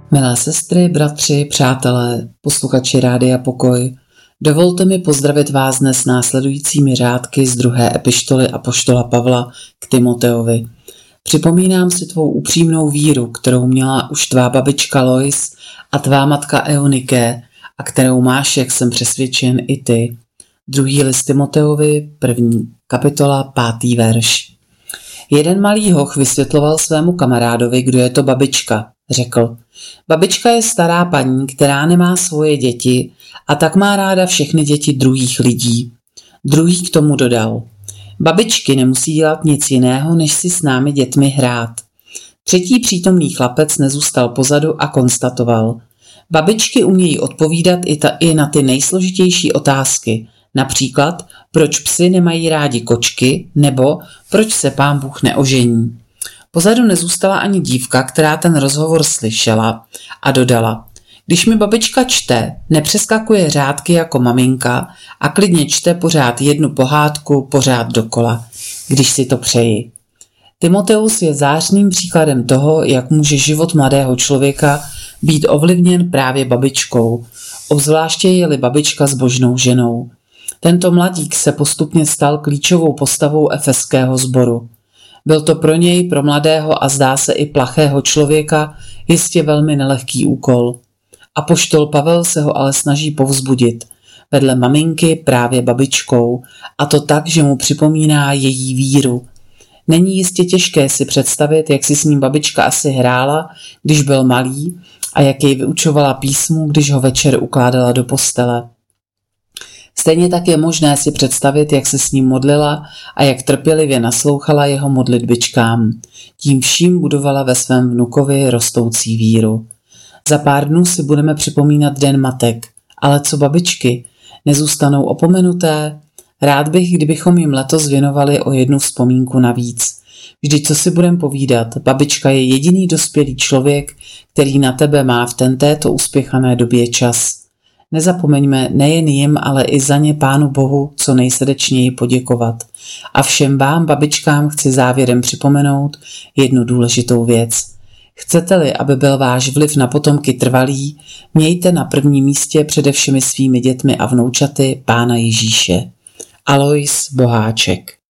Milé sestry, bratři, přátelé, posluchači Rádia Pokoj, dovolte mi pozdravit vás dnes následujícími řádky z 2. epištoly apoštola Pavla k Timoteovi. Připomínám si tvou upřímnou víru, kterou měla už tvá babička Lois a tvá matka Eunike a kterou máš, jak jsem přesvědčen, i ty. 2. list Timoteovi, 1. kapitola, 5. verš. Jeden malý hoch vysvětloval svému kamarádovi, kdo je to babička. Řekl: babička je stará paní, která nemá svoje děti a tak má ráda všechny děti druhých lidí. Druhý k tomu dodal: babičky nemusí dělat nic jiného, než si s námi dětmi hrát. Třetí přítomný chlapec nezůstal pozadu a konstatoval: babičky umějí odpovídat i na ty nejsložitější otázky, například proč psi nemají rádi kočky nebo proč se Pán Bůh neožení. Pozadu nezůstala ani dívka, která ten rozhovor slyšela a dodala: když mi babička čte, nepřeskakuje řádky jako maminka a klidně čte pořád jednu pohádku pořád dokola, když si to přeji. Timoteus je zářným příkladem toho, jak může život mladého člověka být ovlivněn právě babičkou, obzvláště je-li babička zbožnou ženou. Tento mladík se postupně stal klíčovou postavou efeského sboru. Byl to pro něj, pro mladého a zdá se i plachého člověka, jistě velmi nelehký úkol. Apoštol Pavel se ho ale snaží povzbudit, vedle maminky právě babičkou, a to tak, že mu připomíná její víru. Není jistě těžké si představit, jak si s ním babička asi hrála, když byl malý, a jak jej vyučovala písmu, když ho večer ukládala do postele. Stejně tak je možné si představit, jak se s ním modlila a jak trpělivě naslouchala jeho modlitbičkám. Tím vším budovala ve svém vnukovi rostoucí víru. Za pár dnů si budeme připomínat Den matek, ale co babičky? Nezůstanou opomenuté? Rád bych, kdybychom jim letos věnovali o jednu vzpomínku navíc. Vždyť co si budem povídat, babička je jediný dospělý člověk, který na tebe má v této uspěchané době čas. Nezapomeňme nejen jim, ale i za ně Pánu Bohu co nejsrdečněji poděkovat. A všem vám, babičkám, chci závěrem připomenout jednu důležitou věc. Chcete-li, aby byl váš vliv na potomky trvalý, mějte na prvním místě přede všemi svými dětmi a vnoučaty Pána Ježíše. Alois Boháček.